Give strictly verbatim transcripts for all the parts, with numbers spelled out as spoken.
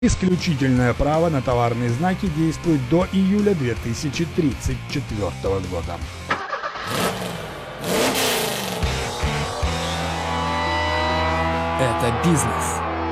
Исключительное право на товарные знаки действует до июля две тысячи тридцать четвёртого года. Это бизнес.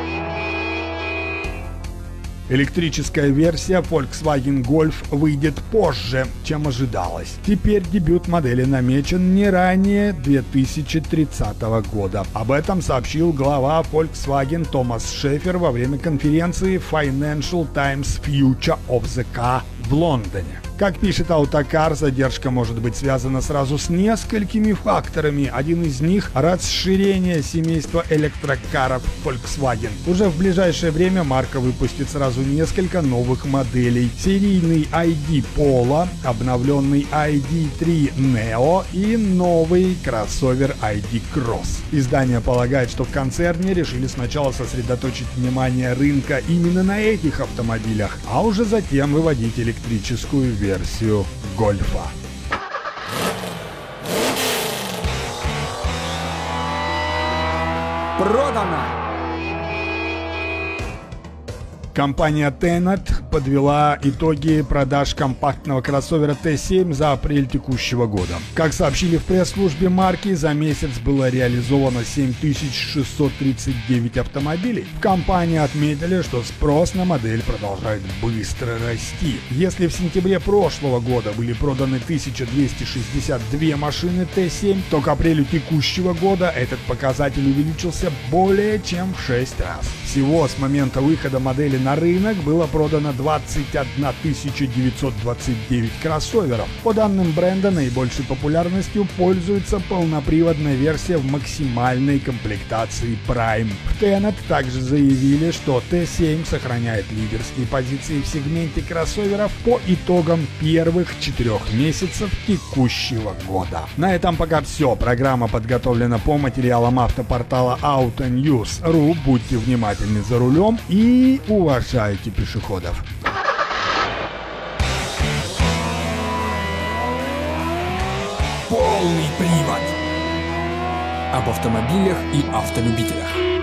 Электрическая версия Volkswagen Golf выйдет позже, чем ожидалось. Теперь дебют модели намечен не ранее две тысячи тридцатого года. Об этом сообщил глава Volkswagen Томас Шефер во время конференции Financial Times Future of the Car в Лондоне. Как пишет Autocar, задержка может быть связана сразу с несколькими факторами. Один из них – расширение семейства электрокаров Volkswagen. Уже в ближайшее время марка выпустит сразу несколько новых моделей. Серийный ай ди Polo, обновленный ай ди три Neo и новый кроссовер ай ди Cross. Издание полагает, что в концерне решили сначала сосредоточить внимание рынка именно на этих автомобилях, а уже затем выводить электрическую версию. версию Гольфа. Продано! Компания Tennet подвела итоги продаж компактного кроссовера Т семь за апрель текущего года. Как сообщили в пресс-службе марки, за месяц было реализовано семь тысяч шестьсот тридцать девять автомобилей. В компании отметили, что спрос на модель продолжает быстро расти. Если в сентябре прошлого года были проданы тысяча двести шестьдесят две машины Т семь, то к апрелю текущего года этот показатель увеличился более чем в шесть раз. Всего с момента выхода модели на рынок было продано двадцать одна тысяча девятьсот двадцать девять кроссоверов. По данным бренда, наибольшей популярностью пользуется полноприводная версия в максимальной комплектации Prime. В Tennet также заявили, что Т семь сохраняет лидерские позиции в сегменте кроссоверов по итогам первых четырех месяцев текущего года. На этом пока все. Программа подготовлена по материалам автопортала Autonews точка ру. Будьте внимательны за рулем и уважайте пешеходов. Полный привод. Об автомобилях и автолюбителях.